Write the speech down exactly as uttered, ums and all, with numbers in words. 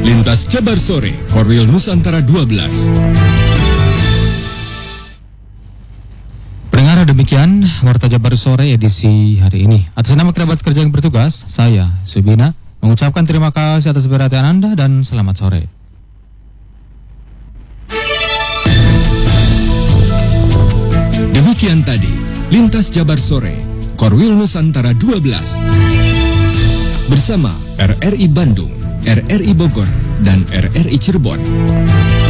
Lintas Jabar Sore, Korwil Nusantara dua belas. Pendengar, demikian Warta Jabar Sore edisi hari ini. Atas nama kerabat kerja yang bertugas, saya, Subina, mengucapkan terima kasih atas perhatian Anda dan selamat sore. Demikian tadi, Lintas Jabar Sore, Korwil Nusantara dua belas. Bersama R R I Bandung, R R I Bogor, dan R R I Cirebon.